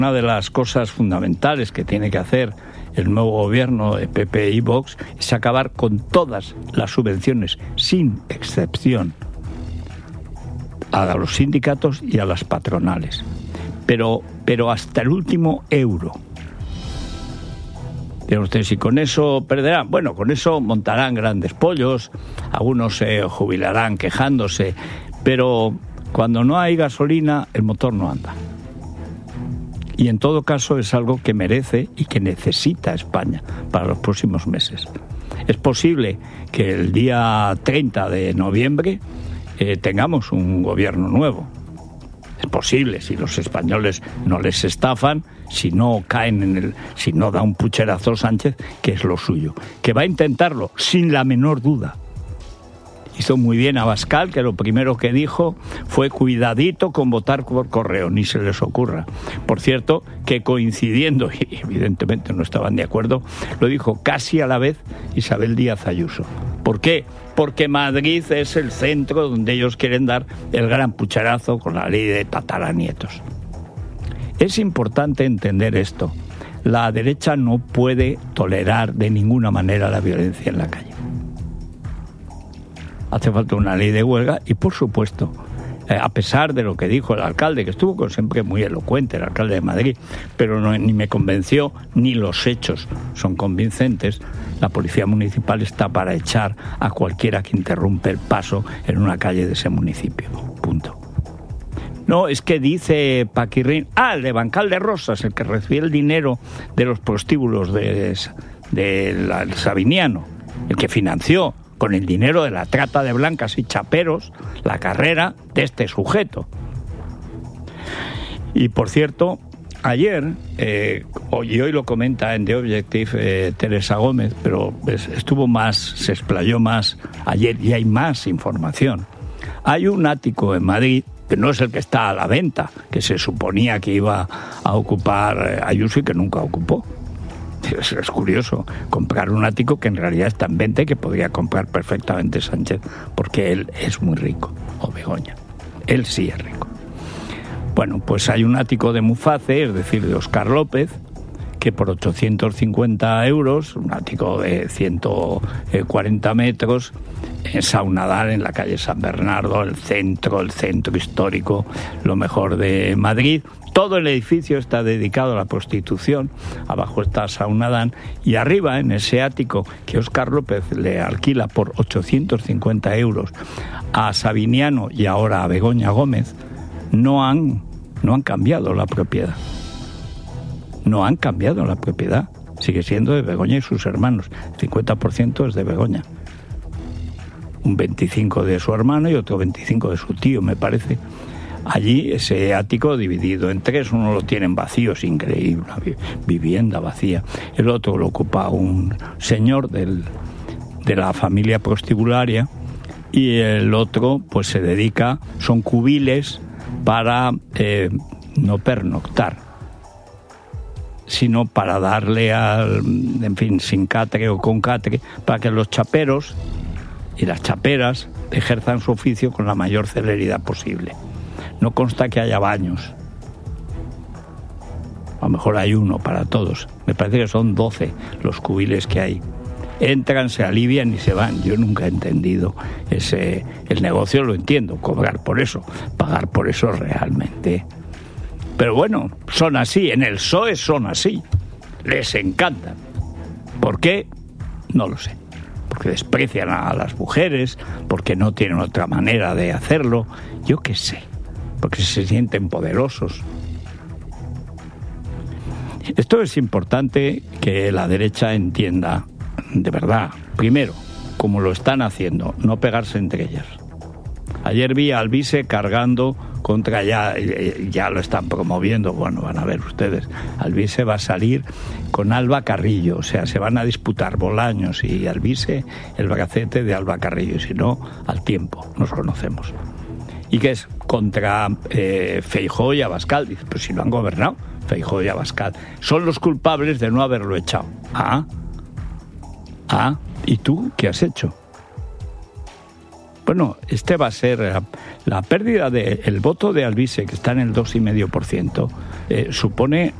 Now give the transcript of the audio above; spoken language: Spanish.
Una de las cosas fundamentales que tiene que hacer el nuevo gobierno de PP y Vox es acabar con todas las subvenciones, sin excepción, a los sindicatos y a las patronales. Pero hasta el último euro. Dirán ustedes, ¿y con eso perderán? Bueno, con eso montarán grandes pollos, algunos se jubilarán quejándose, pero cuando no hay gasolina, el motor no anda. Y en todo caso es algo que merece y que necesita España para los próximos meses. Es posible que el día 30 de noviembre tengamos un gobierno nuevo. Es posible, si los españoles no les estafan, si no caen si no da un pucherazo Sánchez, que es lo suyo. Que va a intentarlo, sin la menor duda. Hizo muy bien Abascal, que lo primero que dijo fue cuidadito con votar por correo, ni se les ocurra. Por cierto, que coincidiendo, y evidentemente no estaban de acuerdo, lo dijo casi a la vez Isabel Díaz Ayuso. ¿Por qué? Porque Madrid es el centro donde ellos quieren dar el gran pucherazo con la ley de tataranietos. Es importante entender esto. La derecha no puede tolerar de ninguna manera la violencia en la calle. Hace falta una ley de huelga y, por supuesto, a pesar de lo que dijo el alcalde, que estuvo siempre muy elocuente, el alcalde de Madrid, pero ni me convenció, ni los hechos son convincentes, la policía municipal está para echar a cualquiera que interrumpe el paso en una calle de ese municipio. Punto. No, es que dice Paquirrín, el de Bancal de Rosas, el que recibió el dinero de los prostíbulos del Sabiniano, el que financió con el dinero de la trata de blancas y chaperos la carrera de este sujeto. Y por cierto, ayer, y hoy lo comenta en The Objective Teresa Gómez, pero se explayó más ayer y hay más información. Hay un ático en Madrid, que no es el que está a la venta, que se suponía que iba a ocupar Ayuso y que nunca ocupó. Es curioso, comprar un ático que en realidad está en venta y que podría comprar perfectamente Sánchez, porque él es muy rico, o Begoña. Él sí es rico. Bueno, pues hay un ático de Muface, es decir, de Óscar López, que por 850 euros, un ático de 140 metros, en Saunadal, en la calle San Bernardo, el centro histórico, lo mejor de Madrid. Todo el edificio está dedicado a la prostitución, abajo está Saunadán, y arriba, en ese ático que Óscar López le alquila por 850 euros a Sabiniano y ahora a Begoña Gómez, no han cambiado la propiedad. No han cambiado la propiedad. Sigue siendo de Begoña y sus hermanos. El 50% es de Begoña. Un 25% de su hermano y otro 25% de su tío, me parece. Allí ese ático dividido en tres, uno lo tienen vacío, es increíble, una vivienda vacía. El otro lo ocupa un señor de la familia prostibularia y el otro pues se dedica, son cubiles para no pernoctar, sino para darle sin catre o con catre, para que los chaperos y las chaperas ejerzan su oficio con la mayor celeridad posible. No consta que haya baños. A lo mejor hay uno para todos. Me parece que son 12 los cubiles que hay. Entran, se alivian y se van. Yo nunca he entendido el negocio, lo entiendo, cobrar por eso, pagar por eso realmente. Pero bueno, son así, en el PSOE son así. Les encantan. ¿Por qué? No lo sé. Porque desprecian a las mujeres, porque no tienen otra manera de hacerlo. Yo qué sé. Porque se sienten poderosos. Esto es importante que la derecha entienda, de verdad. Primero, como lo están haciendo, no pegarse entre ellas. Ayer vi a Alvise cargando contra ya lo están promoviendo, bueno, van a ver ustedes. Alvise va a salir con Alba Carrillo, o sea, se van a disputar Bolaños y Alvise el bracete de Alba Carrillo, y si no, al tiempo, nos conocemos. ¿Y qué es? Contra Feijóo y Abascal. Dice, pues si lo han gobernado, Feijóo y Abascal. Son los culpables de no haberlo echado. ¿Y tú qué has hecho? Bueno, va a ser la pérdida del voto de Alvise, que está en el 2,5%, supone